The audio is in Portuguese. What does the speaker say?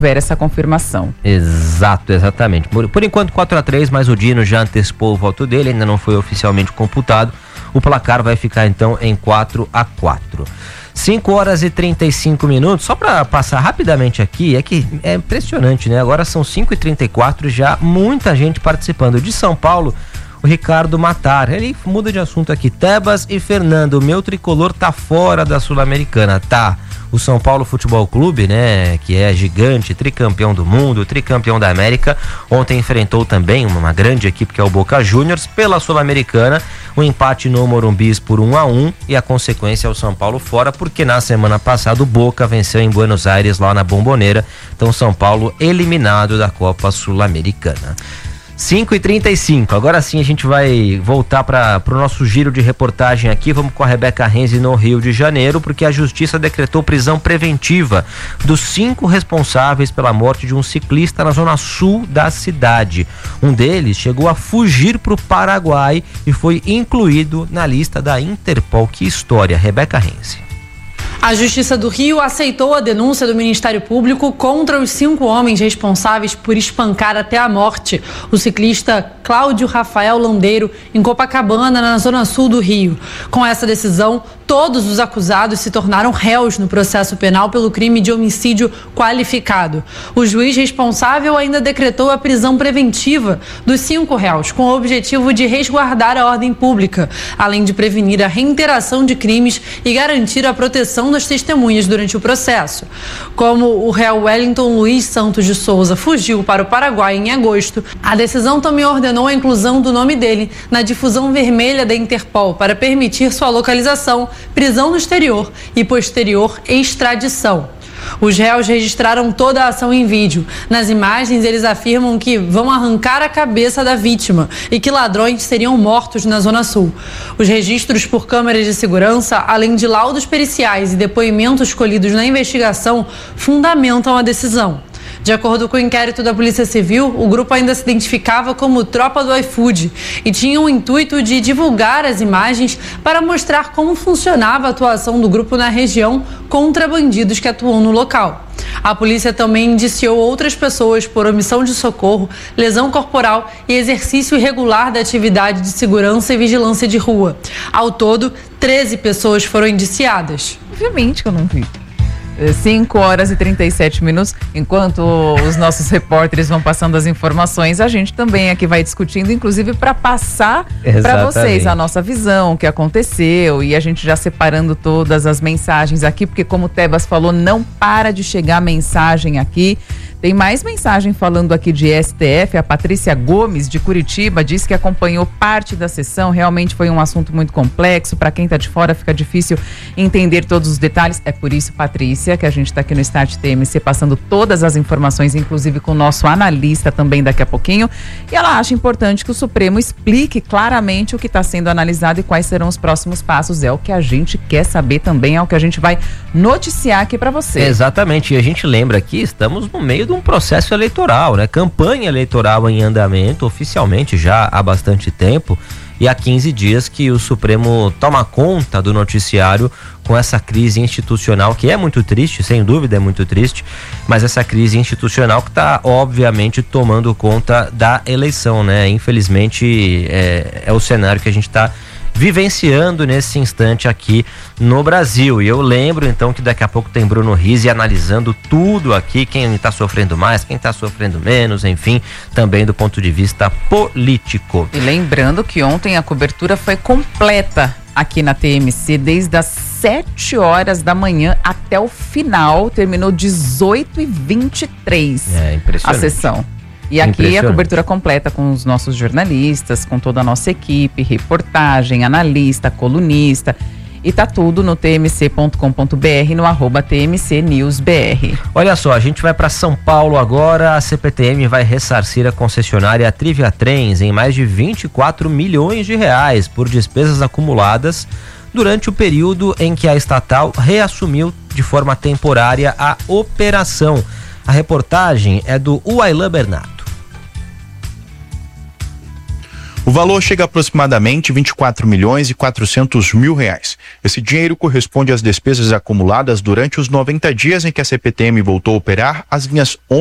ver essa confirmação. Exatamente. Por enquanto 4-3, mas o Dino já antecipou o voto dele, ainda não foi oficialmente computado. O placar vai ficar então em 4-4. 5h35, só para passar rapidamente aqui, é que é impressionante, né? Agora são 5h34, já muita gente participando. De São Paulo, o Ricardo Matar, ele muda de assunto aqui. Tebas e Fernando, o meu tricolor tá fora da Sul-Americana, tá? O São Paulo Futebol Clube, né, que é gigante, tricampeão do mundo, tricampeão da América, ontem enfrentou também uma grande equipe que é o Boca Juniors pela Sul-Americana, o empate no Morumbi por 1-1 e a consequência é o São Paulo fora, porque na semana passada o Boca venceu em Buenos Aires lá na Bombonera, então São Paulo eliminado da Copa Sul-Americana. 5h35, agora sim a gente vai voltar para o nosso giro de reportagem aqui. Vamos com a Rebeca Renzi no Rio de Janeiro, porque a justiça decretou prisão preventiva dos 5 responsáveis pela morte de um ciclista na zona sul da cidade. Um deles chegou a fugir para o Paraguai e foi incluído na lista da Interpol. Que história, Rebeca Renzi. A Justiça do Rio aceitou a denúncia do Ministério Público contra os 5 homens responsáveis por espancar até a morte o ciclista Cláudio Rafael Landeiro em Copacabana, na zona sul do Rio. Com essa decisão, todos os acusados se tornaram réus no processo penal pelo crime de homicídio qualificado. O juiz responsável ainda decretou a prisão preventiva dos 5 réus, com o objetivo de resguardar a ordem pública, além de prevenir a reiteração de crimes e garantir a proteção das testemunhas durante o processo. Como o réu Wellington Luiz Santos de Souza fugiu para o Paraguai em agosto, a decisão também ordenou a inclusão do nome dele na difusão vermelha da Interpol para permitir sua localização, prisão no exterior e posterior extradição. Os réus registraram toda a ação em vídeo. Nas imagens, eles afirmam que vão arrancar a cabeça da vítima e que ladrões seriam mortos na Zona Sul. Os registros por câmeras de segurança, além de laudos periciais e depoimentos colhidos na investigação, fundamentam a decisão. De acordo com o inquérito da Polícia Civil, o grupo ainda se identificava como Tropa do iFood e tinha o intuito de divulgar as imagens para mostrar como funcionava a atuação do grupo na região contra bandidos que atuam no local. A polícia também indiciou outras pessoas por omissão de socorro, lesão corporal e exercício irregular da atividade de segurança e vigilância de rua. Ao todo, 13 pessoas foram indiciadas. Obviamente que eu não vi. 5h37, enquanto os nossos repórteres vão passando as informações, a gente também aqui vai discutindo, inclusive para passar para vocês a nossa visão, o que aconteceu, e a gente já separando todas as mensagens aqui, porque como o Tebas falou, não para de chegar mensagem aqui. Tem mais mensagem falando aqui de STF. A Patrícia Gomes, de Curitiba, disse que acompanhou parte da sessão. Realmente foi um assunto muito complexo. Para quem está de fora, fica difícil entender todos os detalhes. É por isso, Patrícia, que a gente está aqui no Start TMC passando todas as informações, inclusive com o nosso analista também daqui a pouquinho. E ela acha importante que o Supremo explique claramente o que está sendo analisado e quais serão os próximos passos. É o que a gente quer saber também, é o que a gente vai noticiar aqui para você. Exatamente. E a gente lembra aqui, estamos no meio de um processo eleitoral, né? Campanha eleitoral em andamento oficialmente já há bastante tempo, e há 15 dias que o Supremo toma conta do noticiário com essa crise institucional, que é muito triste, sem dúvida é muito triste, mas essa crise institucional que está obviamente tomando conta da eleição, né? Infelizmente é o cenário que a gente está vivenciando nesse instante aqui no Brasil. E eu lembro então que daqui a pouco tem Bruno Rizzi analisando tudo aqui, quem está sofrendo mais, quem está sofrendo menos, enfim, também do ponto de vista político. E lembrando que ontem a cobertura foi completa aqui na TMC, desde as 7 horas da manhã até o final, terminou 18h23 impressionante. A sessão. E aqui a cobertura completa com os nossos jornalistas, com toda a nossa equipe, reportagem, analista, colunista. E tá tudo no tmc.com.br, no @tmcnewsbr. Olha só, a gente vai para São Paulo agora. A CPTM vai ressarcir a concessionária Trivia Trens em mais de 24 milhões de reais por despesas acumuladas durante o período em que a estatal reassumiu de forma temporária a operação. A reportagem é do Uailan Bernardo. O valor chega a aproximadamente R$24.400.000. Esse dinheiro corresponde às despesas acumuladas durante os 90 dias em que a CPTM voltou a operar as linhas